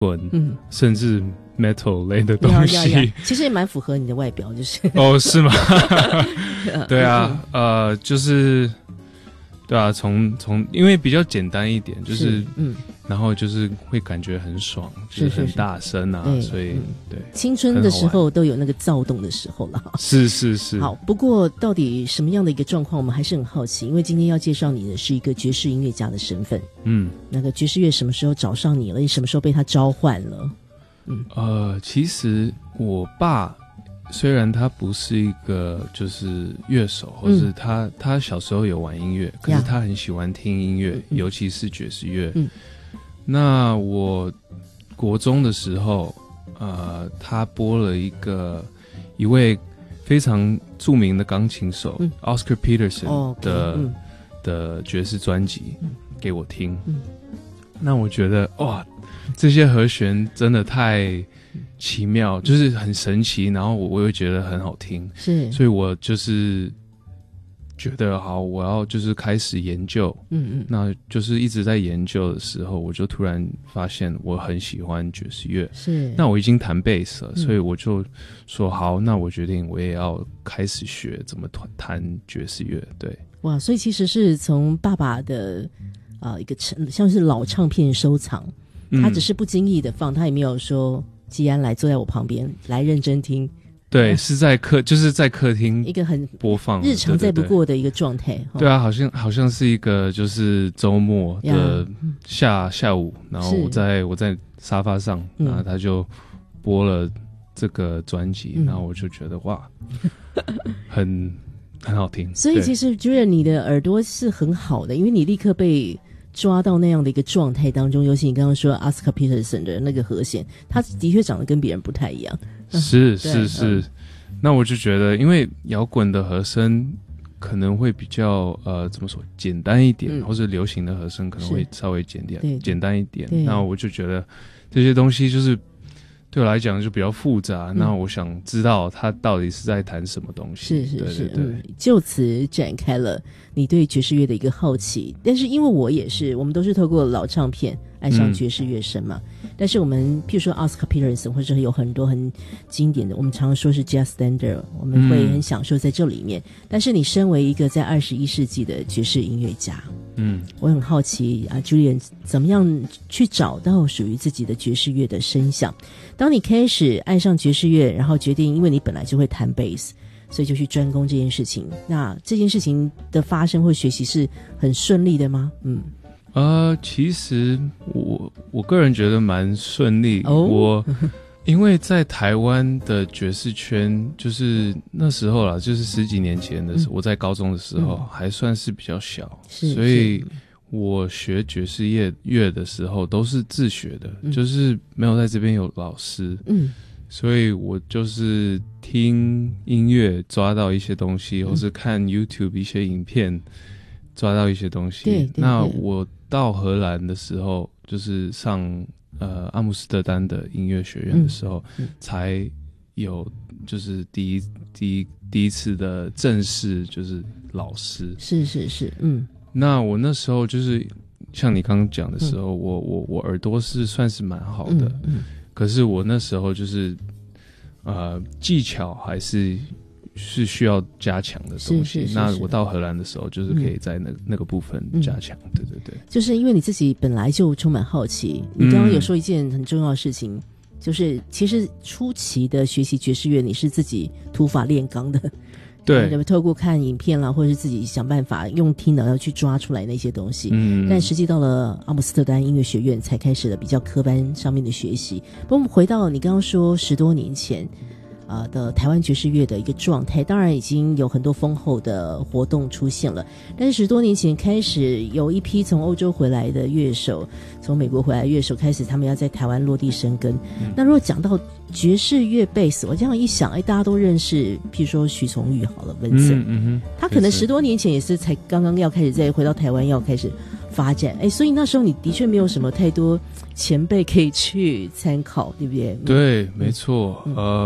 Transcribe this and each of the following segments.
滚，甚至 metal 类的东西， 其实也蛮符合你的外表，就是哦，是吗？对啊，就是对啊，从因为比较简单一点，就是然后就是会感觉很爽，就是很大声啊，所以对， 青春的时候都有那个躁动的时候了。 是。 好，不过到底什么样的一个状况，我们还是很好奇，因为今天要介绍你的是一个爵士音乐家的身份。那个爵士乐什么时候找上你了？你什么时候被他召唤了？ 其实我爸虽然他不是一个就是乐手，或是他小时候有玩音乐，可是他很喜欢听音乐，尤其是爵士乐。那我国中的时候，他播了一位非常著名的钢琴手Oscar Peterson 的爵士专辑给我听。那我觉得哇，这些和弦真的太奇妙，就是很神奇，然后我又觉得很好听，所以我就是觉得好，我要就是开始研究，那就是一直在研究的时候，我就突然发现我很喜欢爵士乐，那我已经弹贝斯了，所以我就说好，那我决定我也要开始学怎么弹爵士乐。对， 哇，所以其实是从爸爸的一个像是老唱片收藏，他只是不经意的放，他也没有说季安来坐在我旁边来认真听。 对，是就是在客厅一个很播放日常再不过的一个状态。 对啊，好像是一个就是周末的下午，然后我在沙发上，然后他就播了这个专辑，然后我就觉得哇，很好听。 所以其实觉得你的耳朵是很好的，因为你立刻被抓到那样的一个状态当中，尤其你刚刚说 Oscar Peterson 的那个和弦，他的确长得跟别人不太一样。 是，那我就觉得，因为摇滚的和声可能会比较怎么说简单一点，或者流行的和声可能会稍微简单一点。那我就觉得这些东西就是对我来讲就比较复杂。那我想知道他到底是在谈什么东西。是， 就此展开了你对爵士乐的一个好奇。但是因为我也是，我们都是透过老唱片爱上爵士乐声嘛。但是我们譬如说 Oscar Peterson 或者有很多很经典的，我们常说是 Jazz Standard， 我们会很享受在这里面。但是你身为一个在21世纪的爵士音乐家，我很好奇啊 Julian 怎么样去找到属于自己的爵士乐的声响。当你开始爱上爵士乐，然后决定因为你本来就会弹贝斯，所以就去专攻这件事情，那这件事情的发生或学习是很顺利的吗？ 其实我个人觉得蛮顺利。我因为在台湾的爵士圈，就是那时候啦，就是10几年前的时候，我在高中的时候还算是比较小，所以我学爵士乐的时候都是自学的，就是没有在这边有老师。所以我就是听音乐抓到一些东西，或是看 YouTube 一些影片抓到一些东西。对，那我到荷兰的时候，就是上阿姆斯特丹的音乐学院的时候，才有就是第一次的正式就是老师。是，那我那时候就是像你刚刚讲的时候，我耳朵是算是蛮好的，可是我那时候就是技巧还是需要加强的东西。那我到荷兰的时候，就是可以在那个部分加强。对， 就是因为你自己本来就充满好奇。你刚刚有说一件很重要的事情，就是其实初期的学习爵士乐，你是自己土法炼钢的。对，透过看影片啦，或者是自己想办法用听的要去抓出来那些东西。但实际到了阿姆斯特丹音乐学院，才开始了比较科班上面的学习。不过我们回到你刚刚说10多年前的台湾爵士乐的一个状态，当然已经有很多丰厚的活动出现了，但是10多年前开始有一批从欧洲回来的乐手，从美国回来的乐手开始他们要在台湾落地生根。那如果讲到爵士乐贝斯，我这样一想，大家都认识，譬如说许崇玉好了，文森，他可能10多年前也是才刚刚要开始再回到台湾要开始发展，所以那时候你的确没有什么太多前辈可以去参考，对不对？ 对，没错。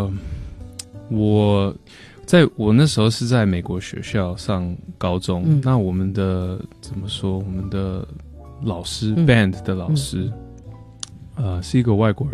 我那时候是在美国学校上高中，那我们的怎么说？我们的老师，band 的老师， 是一个外国